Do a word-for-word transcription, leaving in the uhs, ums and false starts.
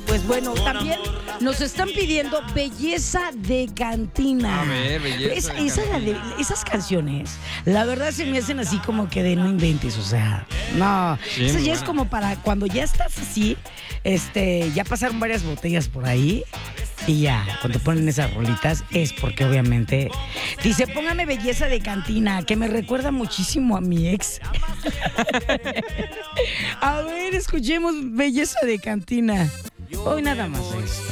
pues bueno, también nos están pidiendo Belleza de Cantina. A ver, Belleza Es- de esa- Cantina. esas canciones, la verdad se me hacen así como que de no inventes, o sea, no. Sí, Eso muy ya es buena. como para cuando ya estás así, este, ya pasaron varias botellas por ahí. Y ya, cuando ponen esas rolitas es porque obviamente dice, póngame Belleza de Cantina, que me recuerda muchísimo a mi ex. A ver, escuchemos Belleza de Cantina. Hoy nada más es.